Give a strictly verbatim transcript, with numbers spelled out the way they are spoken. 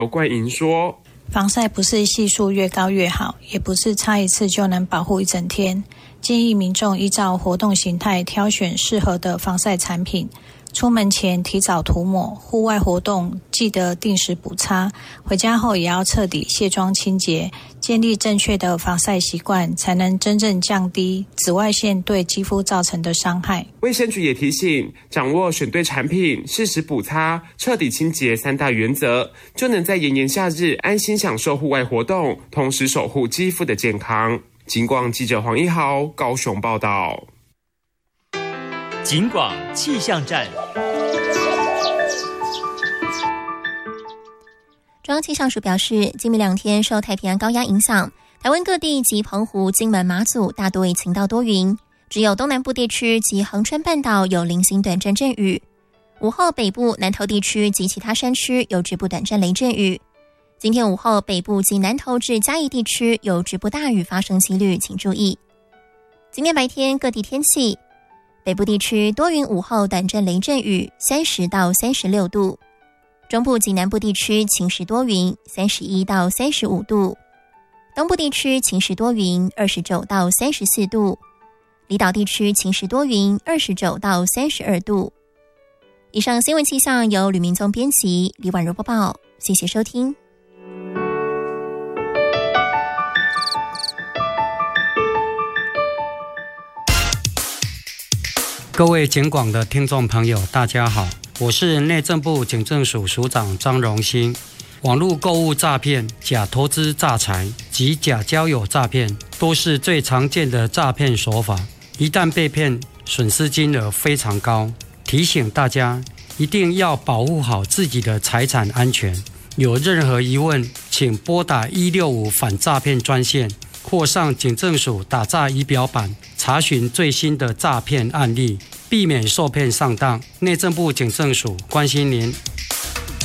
刘冠莹说， 防晒不是系数越高越好，也不是擦一次就能保护一整天。建议民众依照活动形态挑选适合的防晒产品，出门前提早涂抹，户外活动记得定时补擦，回家后也要彻底卸妆清洁，建立正确的防晒习惯，才能真正降低紫外线对肌肤造成的伤害。 卫生局也提醒，掌握选对产品、适时补擦、彻底清洁三大原则，就能在炎炎夏日安心享受户外活动，同时守护肌肤的健康。警广记者黄一豪高雄报道。 警广气象站。 中央气象署表示，今明两天受太平洋高压影响，台湾各地及澎湖、金门、马祖大多为晴到多云，只有东南部地区及恒春半岛有零星短暂阵雨。午后北部、南投地区及其他山区有局部短暂雷阵雨。今天午后北部及南投至嘉义地区有局部大雨发生几率，请注意。今天白天各地天气，北部地区多云，午后短暂雷阵雨，三十到三十六度。中部及南部地区晴时多云，三十一到三十五度。东部地区晴时多云，二十九到三十四度。离岛地区晴时多云，二十九到三十二度。以上新闻气象由吕明宗编辑，李婉柔播报，谢谢收听。 各位警广的听众朋友，大家好，我是内政部警政署署长张荣兴。网络购物诈骗、假投资诈财及假交友诈骗都是最常见的诈骗手法，一旦被骗，损失金额非常高。提醒大家一定要保护好自己的财产安全，有任何疑问请拨打一六五反诈骗专线或上警政署打诈仪表板查询最新的诈骗案例，避免受骗上当。内政部警政署关心您。